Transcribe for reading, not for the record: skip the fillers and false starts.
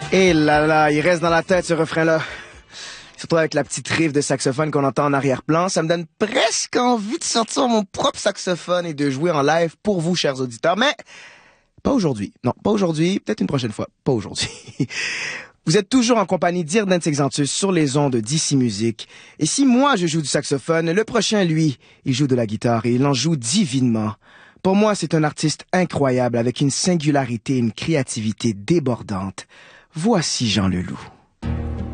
Et là là, il reste dans la tête ce refrain-là. Surtout avec la petite riff de saxophone qu'on entend en arrière-plan, ça me donne presque envie de sortir mon propre saxophone et de jouer en live pour vous, chers auditeurs. Mais pas aujourd'hui. Non, pas aujourd'hui. Peut-être une prochaine fois. Pas aujourd'hui. Vous êtes toujours en compagnie d'Irden Sexantus sur les ondes d'ICI Musique. Et si moi je joue du saxophone, le prochain, lui, il joue de la guitare et il en joue divinement. Pour moi, c'est un artiste incroyable avec une singularité et une créativité débordante. Voici Jean Leloup.